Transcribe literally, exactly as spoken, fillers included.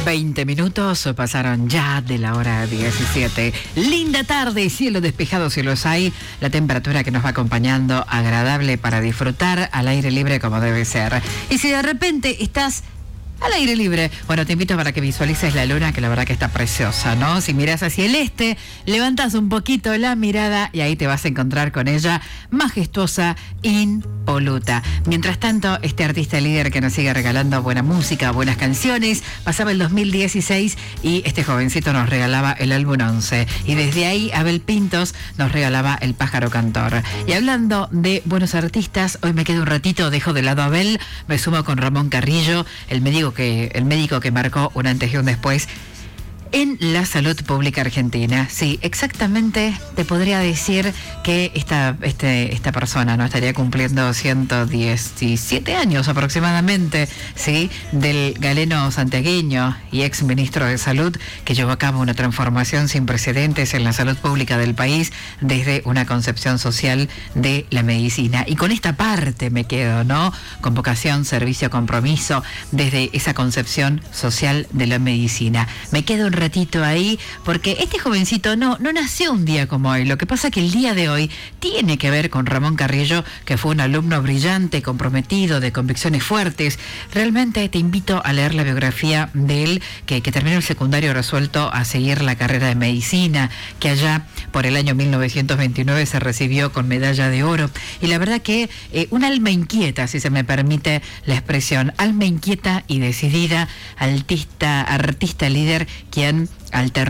veinte minutos pasaron ya de la hora diecisiete. Linda tarde, cielo despejado, cielos hay. La temperatura que nos va acompañando, agradable para disfrutar al aire libre como debe ser. Y si de repente estás al aire libre, bueno, te invito para que visualices la luna, que la verdad que está preciosa, ¿no? Si miras hacia el este, levantas un poquito la mirada y ahí te vas a encontrar con ella, majestuosa, impoluta. Mientras tanto, este artista líder que nos sigue regalando buena música, buenas canciones, pasaba el dos mil dieciséis y este jovencito nos regalaba el álbum once. Y desde ahí, Abel Pintos nos regalaba El pájaro cantor. Y hablando de buenos artistas, hoy me quedo un ratito, dejo de lado a Abel, me sumo con Ramón Carrillo, el médico que el médico que marcó un antes y un después en la salud pública argentina. Sí, exactamente te podría decir que esta, este, esta persona no estaría cumpliendo ciento diecisiete años aproximadamente, sí, del galeno santiagueño y ex ministro de Salud, que llevó a cabo una transformación sin precedentes en la salud pública del país desde una concepción social de la medicina. Y con esta parte me quedo, ¿no? Con vocación, servicio, compromiso, desde esa concepción social de la medicina. Me quedo un ratito ahí, porque este jovencito no, no nació un día como hoy. Lo que pasa que el día de hoy tiene que ver con Ramón Carrillo, que fue un alumno brillante, comprometido, de convicciones fuertes. Realmente te invito a leer la biografía de él, que, que terminó el secundario resuelto a seguir la carrera de medicina, que allá por el año mil novecientos veintinueve se recibió con medalla de oro. Y la verdad que eh, un alma inquieta, si se me permite la expresión, alma inquieta y decidida, artista, artista líder, quien alternó